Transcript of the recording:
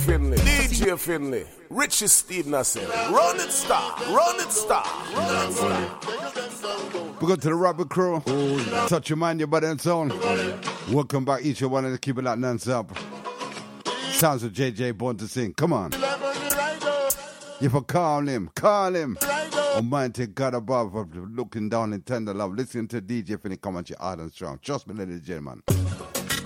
Finley, DJ Finley, Richie Steve Nasser, run it star, run it star, run it star. We go to the Rapper Crew. Touch your mind, your body and soul. Welcome back, each one of the keep it like non-stop. Sounds of JJ born to sing. Come on. If I call him. Almighty God above, looking down in tender love. Listen to DJ Finley come at you hard and strong. Trust me, ladies and gentlemen.